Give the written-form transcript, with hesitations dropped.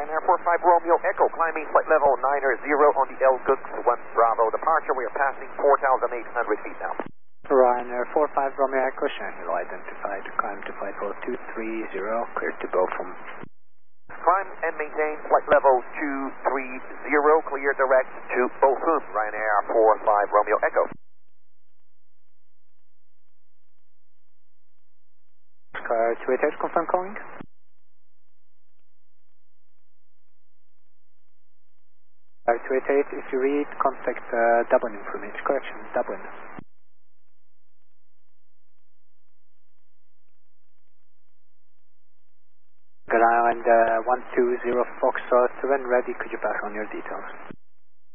Ryanair 45 Romeo Echo, climbing flight level 90 on the El Gooks 1 Bravo departure. We are passing 4,800 feet now. Ryanair 45 Romeo Echo, channel identified, climb to flight level 230, cleared to Bochum. Climb and maintain flight level 230, clear direct to Bochum, Ryanair 45 Romeo Echo. Oscar 288, confirm calling. Oscar 288, if you read, contact Dublin information. Correction, Dublin. Ground 120 Foxtrot, when ready, could you pass on your details?